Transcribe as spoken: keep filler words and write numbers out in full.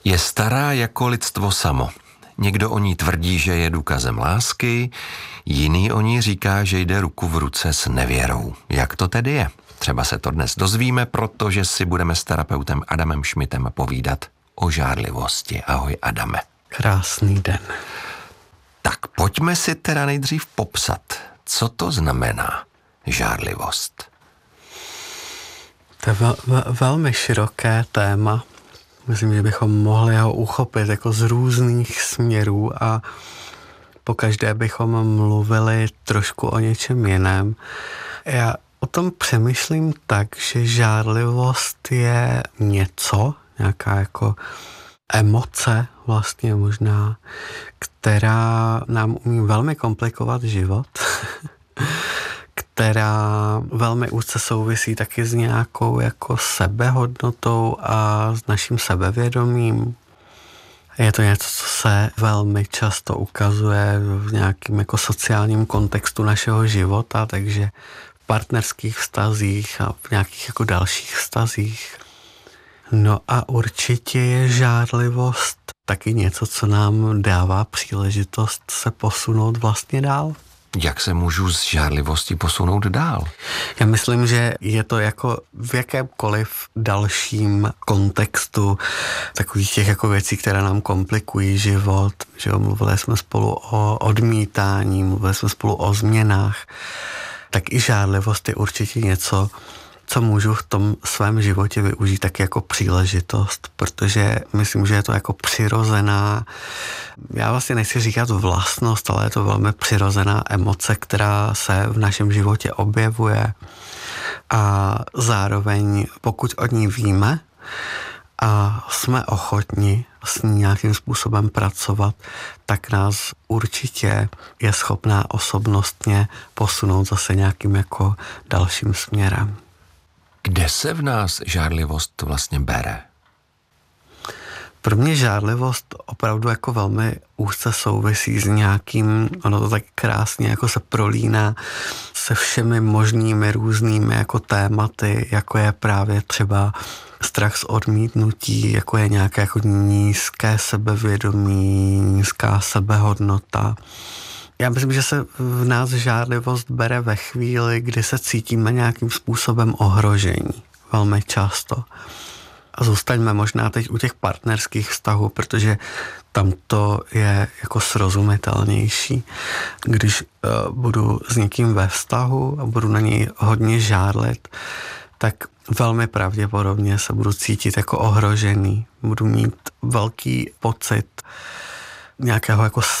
Je stará jako lidstvo samo. Někdo o ní tvrdí, že je důkazem lásky, jiný o ní říká, že jde ruku v ruce s nevěrou. Jak to tedy je? Třeba se to dnes dozvíme, protože si budeme s terapeutem Adamem Šmitem povídat o žárlivosti. Ahoj, Adame. Krásný den. Tak pojďme si teda nejdřív popsat, co to znamená žárlivost. To je vel, vel, velmi široké téma. Myslím, že bychom mohli ho uchopit jako z různých směrů a pokaždé bychom mluvili trošku o něčem jiném. Já o tom přemýšlím tak, že žárlivost je něco, nějaká jako emoce vlastně možná, která nám umí velmi komplikovat život, která velmi úzce souvisí taky s nějakou jako sebehodnotou a s naším sebevědomím. Je to něco, co se velmi často ukazuje v nějakém jako sociálním kontextu našeho života, takže v partnerských vztazích a v nějakých jako dalších vztazích. No a určitě je žárlivost taky něco, co nám dává příležitost se posunout vlastně dál. Jak se můžu z žárlivosti posunout dál? Já myslím, že je to jako v jakémkoliv dalším kontextu takových těch jako věcí, které nám komplikují život. Že jo, mluvili jsme spolu o odmítání, mluvili jsme spolu o změnách. Tak i žárlivost je určitě něco, co můžu v tom svém životě využít tak jako příležitost, protože myslím, že je to jako přirozená, já vlastně nechci říkat vlastnost, ale je to velmi přirozená emoce, která se v našem životě objevuje a zároveň pokud o ní víme a jsme ochotni s ní nějakým způsobem pracovat, tak nás určitě je schopná osobnostně posunout zase nějakým jako dalším směrem. Kde se v nás žárlivost vlastně bere? Pro mě žárlivost opravdu jako velmi úzce souvisí s nějakým, ono to tak krásně jako se prolíná se všemi možnými různými jako tématy, jako je právě třeba strach z odmítnutí, jako je nějaké jako nízké sebevědomí, nízká sebehodnota. Já myslím, že se v nás žárlivost bere ve chvíli, kdy se cítíme nějakým způsobem ohrožení. Velmi často. A zůstaňme možná teď u těch partnerských vztahů, protože tam to je jako srozumitelnější. Když uh, budu s někým ve vztahu a budu na něj hodně žárlit, tak velmi pravděpodobně se budu cítit jako ohrožený. Budu mít velký pocit nějakého jako